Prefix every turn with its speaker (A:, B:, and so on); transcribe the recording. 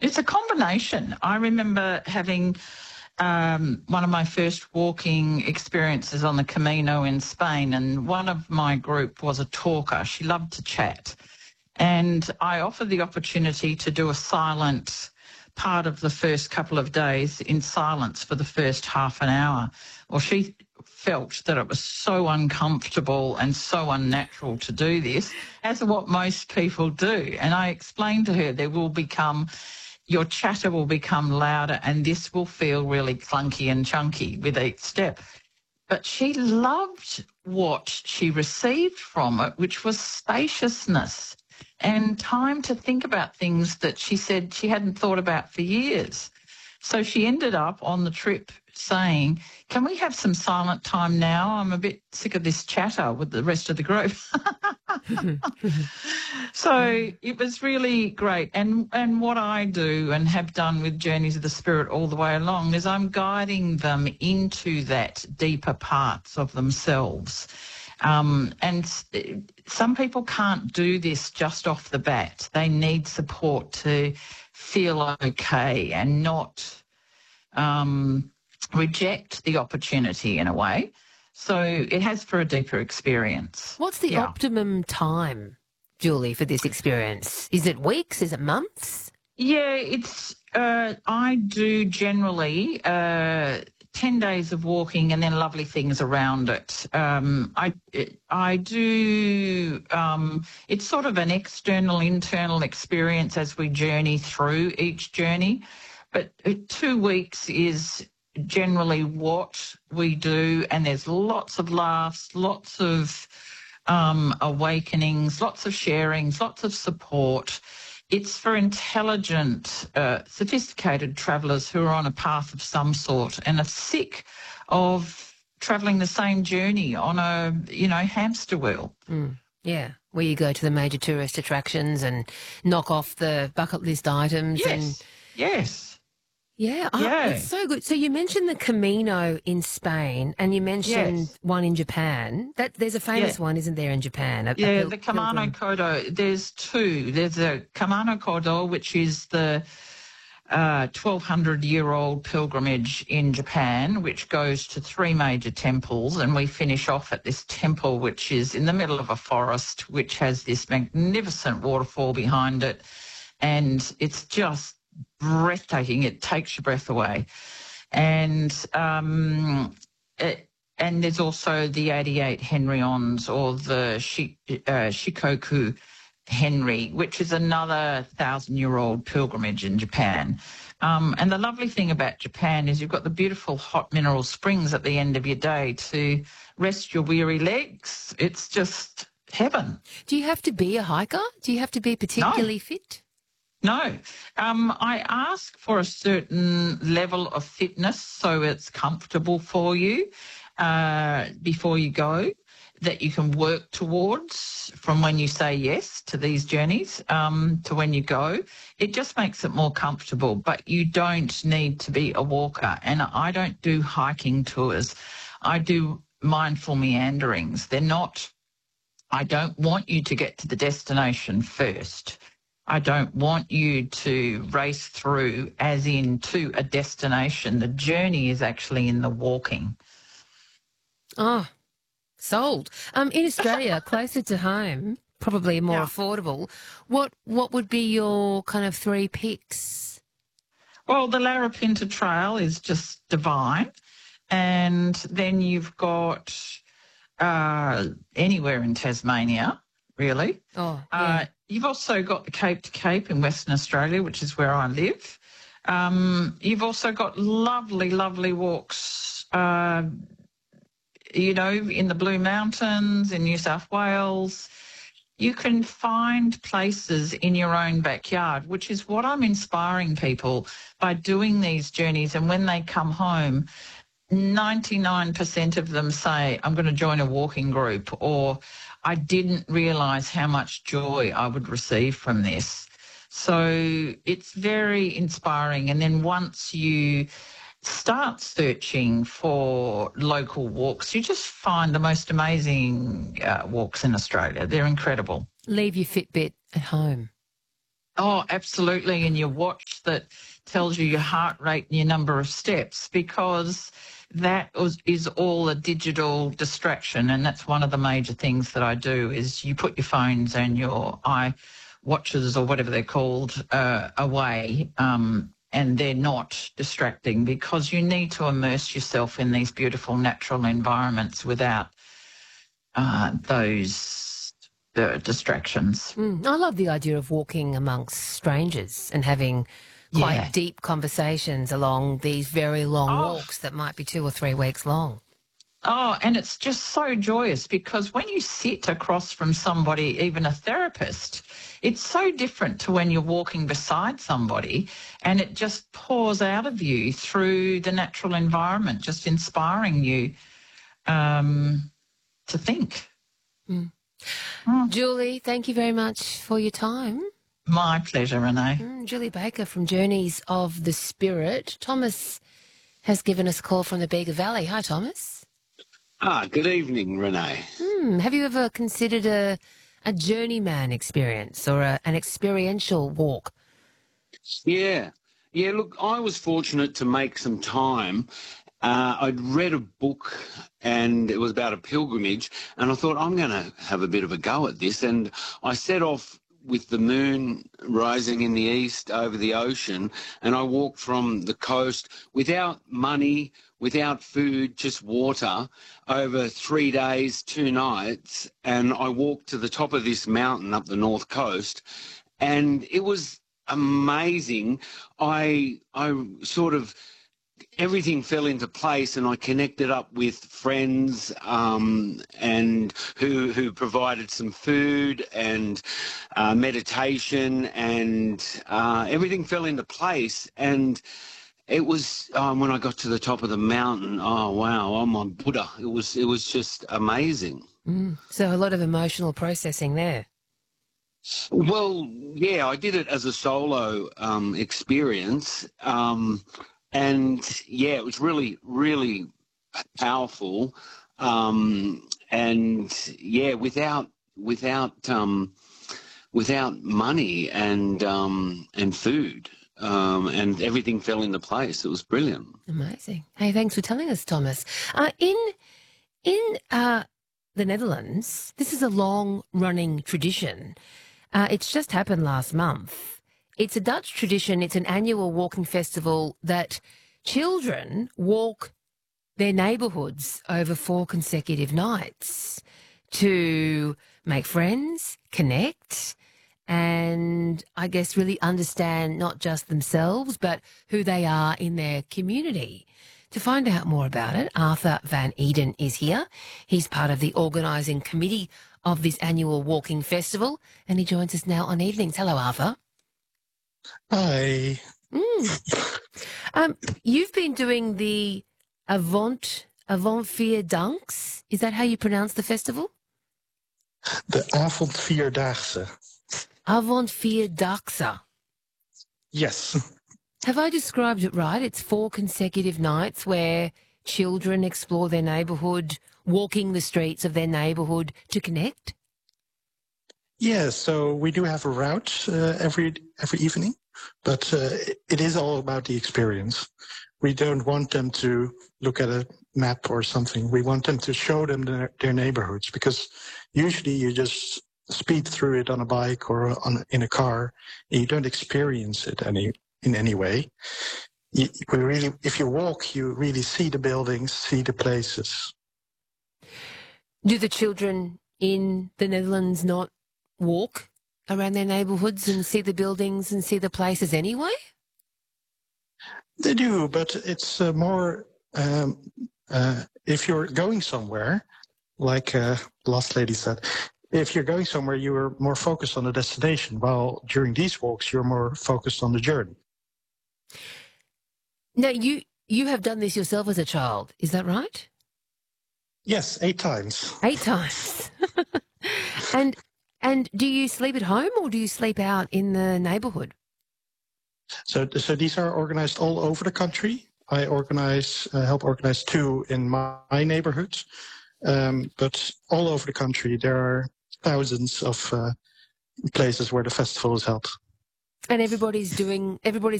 A: It's a combination. I remember having one of my first walking experiences on the Camino in Spain, and one of my group was a talker. She loved to chat. And I offered the opportunity to do a silent part of the first couple of days in silence for the first half an hour. Well, she felt that it was so uncomfortable and so unnatural to do this, as what most people do. And I explained to her your chatter will become louder and this will feel really clunky and chunky with each step. But she loved what she received from it, which was spaciousness and time to think about things that she said she hadn't thought about for years. So she ended up on the trip saying, can we have some silent time now? I'm a bit sick of this chatter with the rest of the group. So it was really great. And what I do and have done with Journeys of the Spirit all the way along is I'm guiding them into that deeper parts of themselves. And some people can't do this just off the bat. They need support to feel okay and not reject the opportunity in a way. So it has for a deeper experience.
B: What's the optimum time, Julie, for this experience? Is it weeks? Is it months?
A: Yeah, it's I do generally 10 days of walking and then lovely things around it. I do, it's sort of an external, internal experience as we journey through each journey. But 2 weeks is generally what we do, and there's lots of laughs, lots of awakenings, lots of sharings, lots of support. It's for intelligent, sophisticated travellers who are on a path of some sort and are sick of travelling the same journey on a, hamster wheel.
B: Yeah, where you go to the major tourist attractions and knock off the bucket list items.
A: Yes.
B: Yeah, it's so good. So you mentioned the Camino in Spain and you mentioned one in Japan. There's a famous one, isn't there, in Japan?
A: The Camino Kodo. There's two. There's a Camino Kodo, which is the 1,200-year-old pilgrimage in Japan, which goes to 3 major temples, and we finish off at this temple, which is in the middle of a forest, which has this magnificent waterfall behind it, and it's just breathtaking. It takes your breath away. And there's also the 88 Henryons, or the Shikoku Henry, which is another 1,000-year-old pilgrimage in Japan. And the lovely thing about Japan is you've got the beautiful hot mineral springs at the end of your day to rest your weary legs. It's just heaven.
B: Do you have to be a hiker? Do you have to be particularly fit?
A: No. I ask for a certain level of fitness so it's comfortable for you before you go, that you can work towards from when you say yes to these journeys to when you go. It just makes it more comfortable, but you don't need to be a walker. And I don't do hiking tours. I do mindful meanderings. I don't want you to get to the destination first. I don't want you to race through as in to a destination. The journey is actually in the walking.
B: Oh, sold. In Australia, closer to home, probably more affordable, what would be your kind of 3 picks?
A: Well, the Larapinta Trail is just divine. And then you've got anywhere in Tasmania, really.
B: Oh, yeah.
A: You've also got the Cape to Cape in Western Australia, which is where I live. You've also got lovely, lovely walks, in the Blue Mountains in New South Wales. You can find places in your own backyard, which is what I'm inspiring people by doing these journeys. And when they come home, 99% of them say, I'm going to join a walking group, or I didn't realise how much joy I would receive from this. So it's very inspiring. And then once you start searching for local walks, you just find the most amazing walks in Australia. They're incredible.
B: Leave your Fitbit at home.
A: Oh, absolutely. And your watch that tells you your heart rate and your number of steps, because is all a digital distraction. And that's one of the major things that I do is you put your phones and your watches or whatever they're called away, and they're not distracting, because you need to immerse yourself in these beautiful natural environments without those distractions.
B: I love the idea of walking amongst strangers and having quite deep conversations along these very long walks that might be 2 or 3 weeks long.
A: Oh, and it's just so joyous, because when you sit across from somebody, even a therapist, it's so different to when you're walking beside somebody, and it just pours out of you through the natural environment, just inspiring you to think.
B: Julie, thank you very much for your time.
A: My pleasure, Renee.
B: Julie Baker from Journeys of the Spirit. Thomas has given us a call from the Bega Valley. Hi, Thomas.
C: Good evening, Renee.
B: Have you ever considered a journeyman experience or an experiential walk?
C: Yeah, look, I was fortunate to make some time. I'd read a book and it was about a pilgrimage, and I thought, I'm going to have a bit of a go at this. And I set off with the moon rising in the east over the ocean, and I walked from the coast without money, without food, just water, over 3 days, 2 nights. And I walked to the top of this mountain up the north coast, and it was amazing. I sort of, everything fell into place, and I connected up with friends and who provided some food and meditation, and everything fell into place. And it was when I got to the top of the mountain, oh wow, I'm on Buddha. It was just amazing.
B: So a lot of emotional processing there.
C: Well, yeah, I did it as a solo experience. And yeah, it was really, really powerful. And yeah, without money and food, and everything fell into place. It was brilliant.
B: Amazing. Hey, thanks for telling us, Thomas. In the Netherlands, this is a long-running tradition. It's just happened last month. It's a Dutch tradition. It's an annual walking festival that children walk their neighbourhoods over 4 consecutive nights to make friends, connect, and I guess really understand not just themselves, but who they are in their community. To find out more about it, Arthur Van Eden is here. He's part of the organising committee of this annual walking festival, and he joins us now on Evenings. Hello, Arthur.
D: Hi.
B: You've been doing the Avant Vierdaagse. Is that how you pronounce the festival?
D: The Avond Vierdaagse.
B: Avant Vierdaagse.
D: Yes.
B: Have I described it right? It's 4 consecutive nights where children explore their neighbourhood, walking the streets of their neighbourhood to connect?
D: Yeah, so we do have a route every evening, but it is all about the experience. We don't want them to look at a map or something. We want them to show them their neighborhoods, because usually you just speed through it on a bike or in a car, and you don't experience it in any way. If you walk, you really see the buildings, see the places.
B: Do the children in the Netherlands not walk around their neighbourhoods and see the buildings and see the places anyway?
D: They do, but it's more if you're going somewhere, like the last lady said, if you're going somewhere, you are more focused on the destination, while during these walks, you're more focused on the journey.
B: Now, you have done this yourself as a child, is that right?
D: Yes, 8 times.
B: 8 times. And do you sleep at home or do you sleep out in the neighbourhood?
D: So these are organized all over the country. I help organize 2 in my neighborhood, but all over the country there are thousands of places where the festival is held.
B: And everybody's